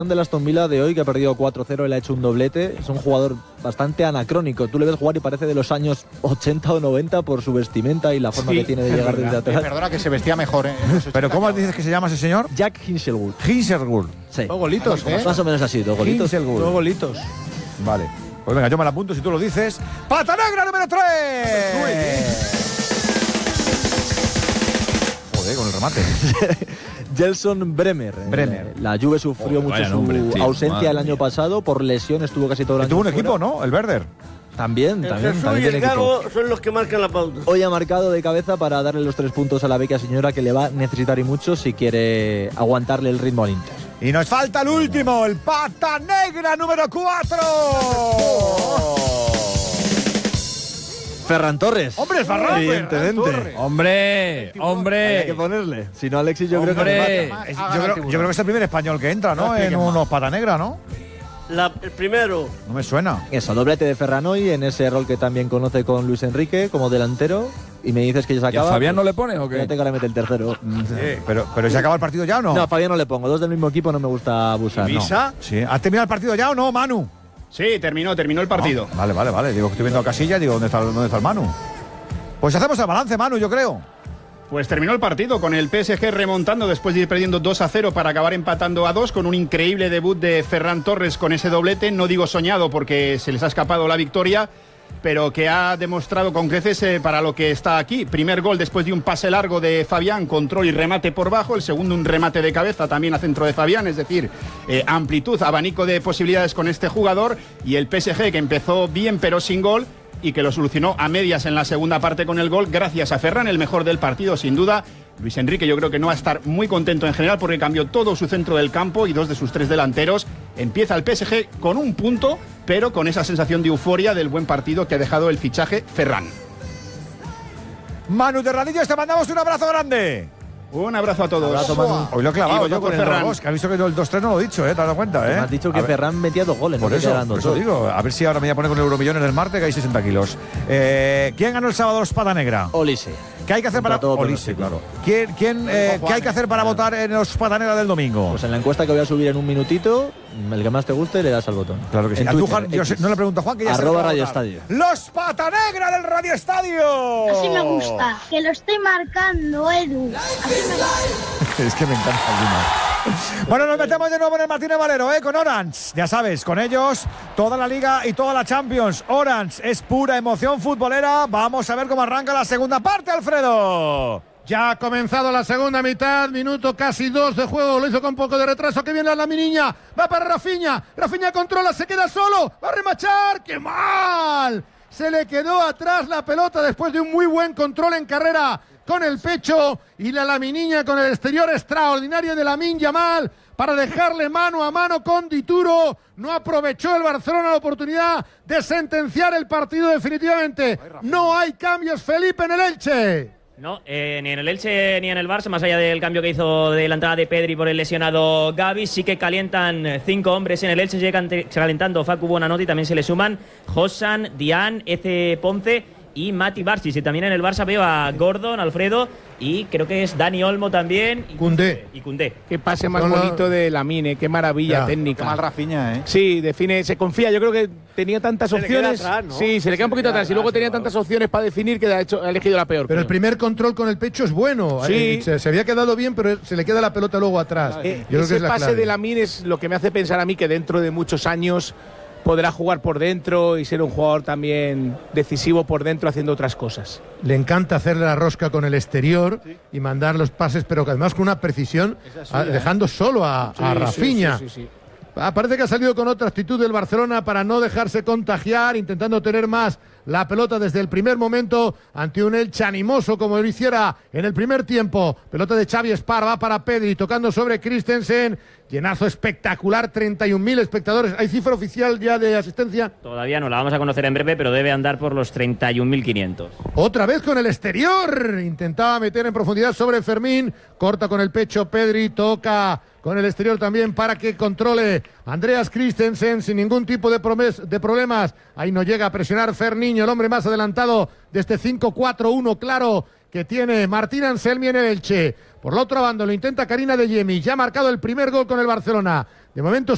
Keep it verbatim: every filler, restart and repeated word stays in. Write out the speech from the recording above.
de la Aston Villa de hoy, que ha perdido cuatro cero, él ha hecho un doblete. Es un jugador bastante anacrónico. Tú le ves jugar y parece de los años ochenta o noventa por su vestimenta y la forma sí, que tiene de llegar desde atrás. Perdona, que se vestía mejor, ¿eh? Pero ¿cómo dices que se llama ese señor? Jack Hinchelwood. Hinchelwood. Sí. Dos golitos, ¿eh? Más o menos así, dos golitos. Hinchelwood. Dos golitos. Vale. Pues venga, yo me la apunto si tú lo dices. ¡Pata negra número tres! Joder, con el remate. Gelson Bremer. Bremer. La Juve sufrió Oh, mucho vaya su nombre, tío. ausencia Madre el año mía. pasado. Por lesión estuvo casi todo el Que año tuvo un fuera. equipo, ¿no? El Werder. También, El también, Jesús también y tiene el equipo. Gago son los que marcan la pauta. Hoy ha marcado de cabeza para darle los tres puntos a la beca señora, que le va a necesitar y mucho si quiere aguantarle el ritmo al Inter. Y nos falta el último, el pata negra número cuatro. Ferran Torres. ¡Hombre, Ferran! Evidentemente. Hombre, hombre. Hay que ponerle. Si no, Alexis, yo Hombre. creo que remata. Es- yo, creo, yo creo que es el primer español que entra, ¿no? En unos pata negra, ¿no? La- el primero. No me suena. Eso, doblete de Ferran hoy en ese rol que también conoce con Luis Enrique como delantero. Y me dices que ya se ¿Y a acaba. Fabián no pues, le pones o qué? Ya tengo que meter el tercero. Pero, pero ¿se acaba el partido ya o no? No, a Fabián no le pongo. Dos del mismo equipo no me gusta abusar. no. ¿Visa? Sí. ¿Has terminado el partido ya o no, Manu? Sí, terminó, terminó el partido. No. Vale, vale, vale. Digo que estoy viendo a Casilla, digo, ¿dónde está, ¿dónde está el Manu? Pues hacemos el balance, Manu, yo creo. Pues terminó el partido con el P S G remontando después de ir perdiendo dos a cero para acabar empatando a dos, con un increíble debut de Ferran Torres con ese doblete. No digo soñado porque se les ha escapado la victoria, pero que ha demostrado con creces eh, para lo que está aquí. Primer gol después de un pase largo de Fabián, control y remate por bajo. El segundo, un remate de cabeza también a centro de Fabián, es decir, eh, amplitud, abanico de posibilidades con este jugador. Y el P S G, que empezó bien pero sin gol, y que lo solucionó a medias en la segunda parte con el gol, gracias a Ferran, el mejor del partido sin duda. Luis Enrique yo creo que no va a estar muy contento en general porque cambió todo su centro del campo y dos de sus tres delanteros. Empieza el P S G con un punto, pero con esa sensación de euforia del buen partido que ha dejado el fichaje Ferran. Manu Terradillos, te mandamos un abrazo grande. Un abrazo a todos. Abrazo, Manu. Hoy lo he clavado Y yo voto con por el Ferran. dos, que has visto que el dos tres no lo he dicho, ¿eh? ¿Te has dado cuenta, eh? Me has dicho que A ver, Ferran metía dos goles. Por no eso, que quedan por dos. eso digo. A ver si ahora me voy a poner con el Euromillones del martes, que hay sesenta kilos. Eh, ¿Quién ganó el sábado los Pata Negra? Olise. ¿Qué hay que hacer para Contra todo Olise, pronóstico. claro. ¿Quién, quién, eh, ¿Qué hay que hacer para votar en los Pata Negra del domingo? Pues en la encuesta que voy a subir en un minutito, el que más te guste le das al botón. Claro que sí. En A tú, Twitter, Juan, yo sé- X. no le pregunto a Juan, que ya se Arroba lo va a Radio votar. Estadio. ¡Los Pata Negra del Radio Estadio! Así me gusta, que lo esté marcando Edu. Así me gusta. Es que me encanta el Lima. Bueno, nos metemos de nuevo en el Martínez Valero, ¿eh? Con Orange. Ya sabes, con ellos toda la Liga y toda la Champions. Orange es pura emoción futbolera. Vamos a ver cómo arranca la segunda parte, Alfredo. Ya ha comenzado la segunda mitad, minuto casi dos de juego, lo hizo con poco de retraso, que viene la niña, va para Rafinha, Rafinha controla, se queda solo, va a remachar, ¡qué mal! Se le quedó atrás la pelota después de un muy buen control en carrera con el pecho y la Laminiña con el exterior extraordinario de Lamine Yamal para dejarle mano a mano con Dituro. No aprovechó el Barcelona la oportunidad de sentenciar el partido definitivamente. No hay cambios, Felipe, en el Elche. No, eh, ni en el Elche ni en el Barça, más allá del cambio que hizo de la entrada de Pedri por el lesionado Gavi, sí que calientan cinco hombres en el Elche, llegan te- calentando Facu Buonanotte y también se le suman Josan, Dian, Eze Ponce y Mati Barsis. Y también en el Barça veo a Gordon, Alfredo y creo que es Dani Olmo también. Y Koundé. Y Koundé. Qué pase más No, no. bonito de Lamine, qué maravilla Ya. técnica. Qué mal Rafinha, ¿eh? Sí, define, se confía. Yo creo que tenía tantas Se le queda opciones. atrás, ¿no? Sí, se le queda un poquito atrás. Y luego tenía tantas opciones para definir que ha, hecho, ha elegido la peor. Pero el creo. primer control con el pecho es bueno. Sí. Eh, Se, se había quedado bien, pero se le queda la pelota luego atrás. Eh, Yo creo que ese es la pase clave. de Lamine es lo que me hace pensar a mí que dentro de muchos años podrá jugar por dentro y ser un jugador también decisivo por dentro haciendo otras cosas. Le encanta hacerle la rosca con el exterior y mandar los pases, pero que además con una precisión, a- dejando solo a, a Sí, Rafinha. sí, sí, sí, sí. Ah, parece que ha salido con otra actitud del Barcelona para no dejarse contagiar, intentando tener más la pelota desde el primer momento ante un Elche animoso como lo hiciera en el primer tiempo. Pelota de Xavi Espar, va para Pedri, tocando sobre Christensen. Llenazo espectacular, treinta y un mil espectadores. ¿Hay cifra oficial ya de asistencia? Todavía no, la vamos a conocer en breve, pero debe andar por los treinta y un mil quinientos. Otra vez con el exterior. Intentaba meter en profundidad sobre Fermín. Corta con el pecho Pedri. Toca con el exterior también para que controle Andreas Christensen sin ningún tipo de, promes- de problemas. Ahí no llega a presionar Ferniño, el hombre más adelantado de este cinco cuatro uno claro que tiene Martín Anselmi en el Elche. Por la otra banda lo intenta Karina Adeyemi. Ya ha marcado el primer gol con el Barcelona. De momento